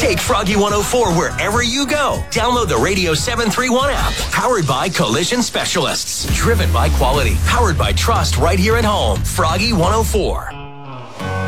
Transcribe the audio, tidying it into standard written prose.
Take Froggy 104 wherever you go. Download the Radio 731 app. Powered by Collision Specialists. Driven by quality. Powered by trust right here at home. Froggy 104.